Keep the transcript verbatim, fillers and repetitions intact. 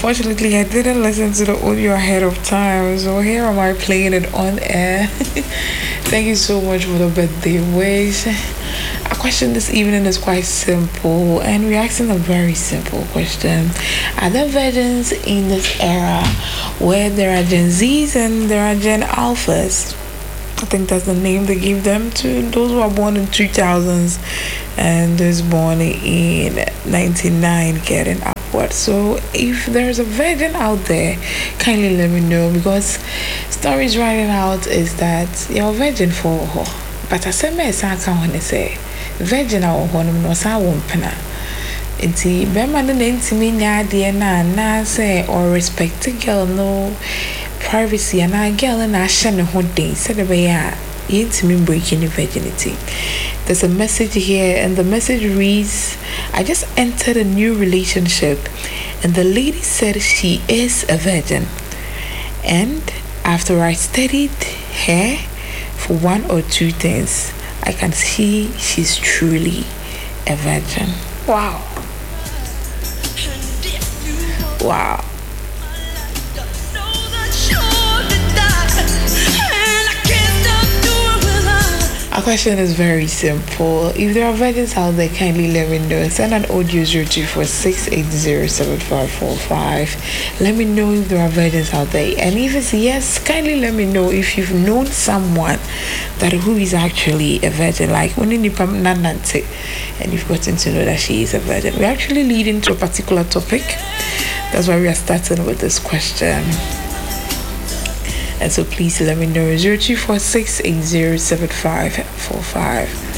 Unfortunately, I didn't listen to the audio ahead of time, so here am I playing it on air. Thank you so much for the birthday wish. Our question this evening is quite simple, and we're asking a very simple question. Are there virgins in this era where there are Gen Zs and there are Gen Alphas? I think that's the name they give them to those who are born in two thousands and those born in ninety-nine getting upward. So if there's a virgin out there, kindly let me know, because stories running out is that you're a virgin for her. But I said, me can't say virgin or one no sa wompena. Inti bema no ntimi nya de na na say or respect girl no privacy, and I girl and I share no day said the way I intimate breaking the virginity. There's a message here, and the message reads, I just entered a new relationship and the lady said she is a virgin, and after I studied her for one or two things, I can see she's truly a virgin. Wow. Wow. Our question is very simple. If there are virgins out there, kindly let me know. Send an audio zero two four six eight zero seven five four five. Let me know if there are virgins out there. And if it's yes, kindly let me know if you've known someone that who is actually a virgin, like when and you've gotten to know that she is a virgin. We're actually leading to a particular topic. That's why we are starting with this question. And so please let me know zero two four six eight zero seven five four five.